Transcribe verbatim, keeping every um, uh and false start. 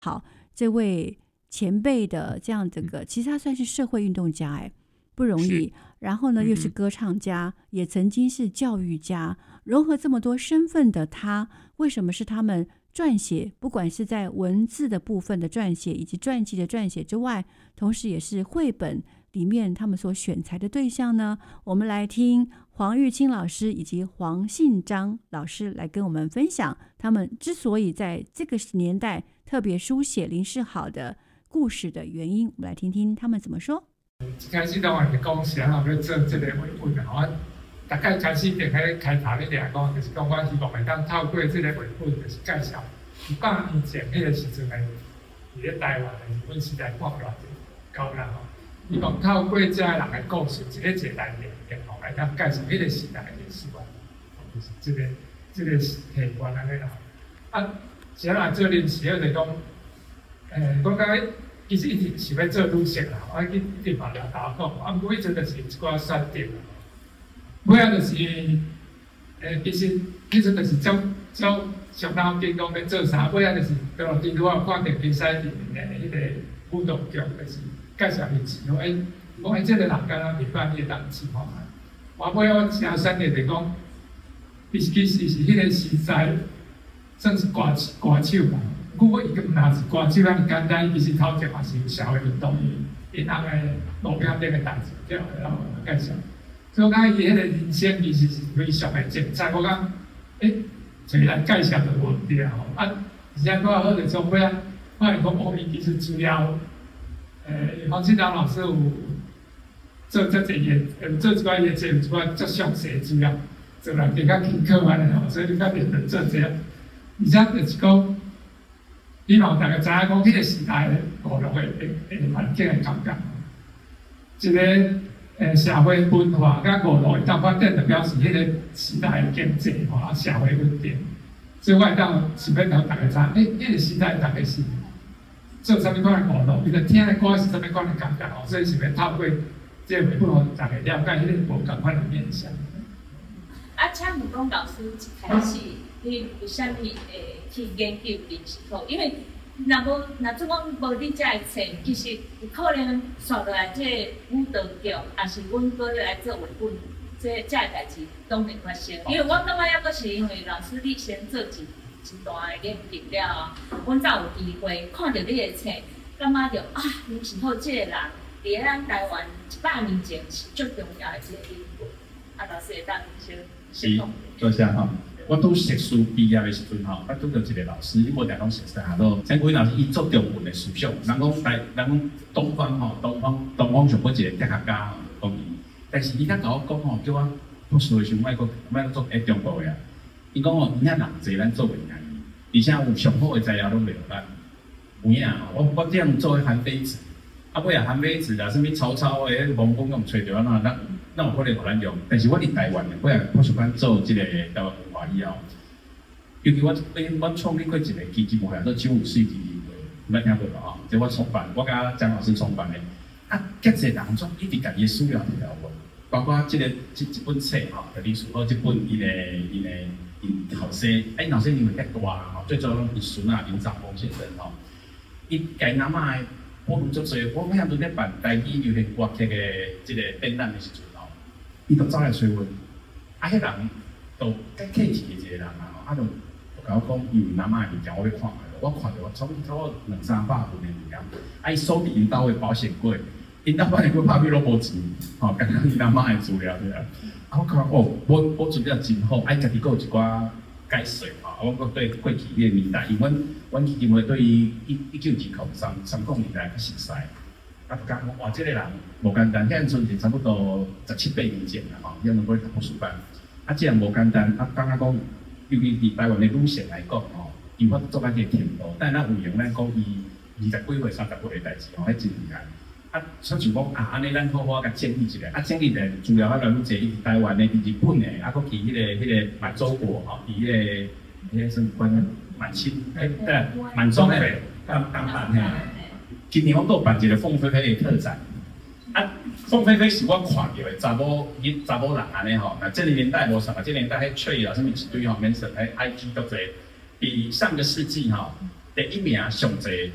好，这位前辈的这样这个，其实他算是社会运动家，哎，不容易。然后呢，又是歌唱家，也曾经是教育家，融合这么多身份的他，为什么是他们撰写，不管是在文字的部分的撰写，以及传记的撰写之外，同时也是绘本里面他们所选材的对象呢？我们来听黄玉清老师以及黄信章老师来跟我们分享，他们之所以在这个年代特别书写林世好的故事的原因。我们来听听他们怎么说。 一开始当然是讲谁人要做这个绘本啊，我大概开始点开开头咧来讲，就是讲我希望会当透过这个绘本，就是介绍一百年前迄个时阵的，伫咧台湾的日本时代看偌济高人吼，希望透过这个人的故事，一个一个来念吼，来当介绍迄个时代的历史观，就是这个这个题观安尼啦。啊，谁人做临时，就是讲，诶，我感觉。其实一直是要做女性啦，我一一直嘛掠头讲，啊，不过迄阵就是一寡选择啦。尾仔就是，诶，其实迄阵就是照照上脑筋讲要做啥，尾仔就是在路顶拄啊看到比赛里面的迄个舞蹈剧，就是介绍历史，讲诶，讲诶，即个人敢若袂办迄个档次吼。我尾仔我真选择就讲，其实其实是迄个时代算是歌歌手啦。不过伊个毋若是歌手咁简单，其实头前嘛是有社会运动，因翁诶路边顶诶代志，这样然后介绍。所以我讲伊迄个人生其实是非常诶精彩。我讲，诶，就来介绍就无问题啦吼。啊，而且拄好就从尾啊，发现讲哦，伊其实主要，诶，黄信章老师有做这这业，呃，做一寡业绩，有一寡足详细资料，做来更较轻课安尼吼，所以你较变成做这样。而且就是讲。希望大家知影讲，迄个时代的五六个诶诶环境诶感觉，一个诶社会文化甲五六会当发展，就表示迄个时代诶经济吼、社会稳定。所以我会当想要让大家知，诶，迄个时代大概是做啥物款诶五六，伊个听诶歌是啥物款诶感觉吼，所以是要透过即个绘本，互大家了解迄个无共款诶面向。 啊，请问讲老师一开始，你为虾米会去研究历史课？因为若无，若做讲无你遮会册，其实有可能刷落来这舞蹈剧，也是阮过来做绘本，这遮代志拢会发生。因为我感觉抑阁是因为老师你先做一一段的研究了，阮才有机会看到你的册，感觉着啊，林时好这个人，伫咱台湾一百年前是最重要的一个人物。啊，老师会当先先讲。 多谢哈。我拄碩士畢業的時陣吼，我拄到一個老師，因為我哋講實在咯，陳桂老師伊做中文的思想，人講台，人講東方吼，東方東方上過一個哲學家講伊，但是伊甲甲我講吼，叫我我想想莫個莫做誒中國嘅，伊講吼，伊遐人濟咱做袂贏伊，而且有上好嘅材料攏袂有咱，有影我我這樣做韓非子，啊尾啊韓非子啦，什物曹操誒王公用吹着，那那那有可能互咱用，但是我佇台灣嘅，尾啊我想講做即個台灣。以後，尤其我我創立過一個基金會，叫九五四基金會，你捌聽過無？即我創辦，我甲張老師創辦的。啊，遮濟人總一直家己需要條喎，包括即、這個即一本冊吼，就例如好即本伊個伊個因後生，哎後生因為較大吼，最早攏伊孫啊林兆峰先生吼，伊家阿嬤的保護足濟，我響陣咧辦台語流行歌劇的即個展覽的時陣吼，伊就走來找阮，啊迄人。都介客氣嘅一個人啊，啊就甲我講，伊有阿嬤嘅物件，我要看下，我看到我差不多兩三百份嘅物件，啊伊鎖佇因兜嘅保險櫃，因兜保險櫃拍屁攏無錢，吼，剛剛伊阿嬤嘅資料對啊，啊我講哦，我我資料真好，啊伊家己佫有一寡解說吼，我佫對過去迄個年代，因為阮阮基金會對於一一九二九三三九年代較熟悉，啊講哇，即個人無簡單，迄陣陣是差不多十七八年前啦，吼，伊兩個讀博士班。啊，這樣無簡單，啊，感覺講，尤其佇台灣的女性來講，吼，伊我做緊啲天道，但係咱有用咱講伊二十幾歲、三十歲嘅代志，吼，迄真厲害。啊，所以講啊，安尼咱好好甲整理一下，啊，整理咧，主要啊，來愈濟，台灣的、日本的，啊，佫去迄個、迄個滿洲國，吼，佇迄個、迄個什麼關滿清，誒，對，滿洲誒，當當辦嘿。今年我都辦一個鳳飛飛的特展。啊，鳳飛飛是我看到的查某囡查某人安尼吼，那這個年代無啥，這個年代迄吹啊，什麼一堆吼，免說喺 I G 都濟。比上個世紀吼，第一名上濟